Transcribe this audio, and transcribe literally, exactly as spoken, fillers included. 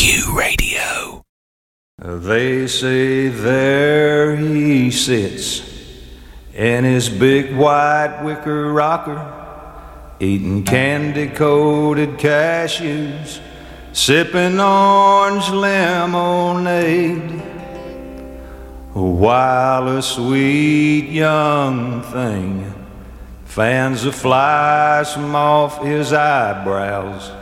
U Radio. They say there he sits in his big white wicker rocker, eating candy-coated cashews, sipping orange lemonade, while a sweet young thing fans the flies from off his eyebrows